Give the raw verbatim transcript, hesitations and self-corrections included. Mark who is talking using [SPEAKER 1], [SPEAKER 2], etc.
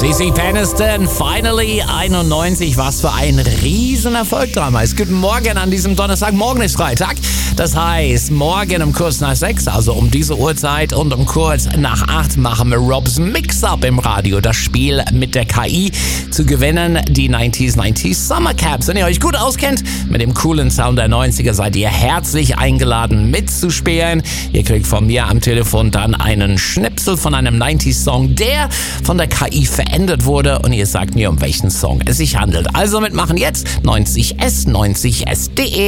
[SPEAKER 1] Casey Peniston, Finally einundneunzig. Was für ein Riesenerfolg damals. Guten Morgen an diesem Donnerstag. Morgen ist Freitag. Das heißt, morgen um kurz nach sechs, also um diese Uhrzeit und um kurz nach acht machen wir Robs Mix-Up im Radio. Das Spiel mit der K I zu gewinnen, die neunziger neunzig Summer Caps. Wenn ihr euch gut auskennt mit dem coolen Sound der neunziger, seid ihr herzlich eingeladen mitzuspielen. Ihr kriegt von mir am Telefon dann einen Schnipsel von einem neunziger Song, der von der K I verändert wurde, und ihr sagt mir, um welchen Song es sich handelt. Also mitmachen jetzt neunzig S, neunzig S punkt de.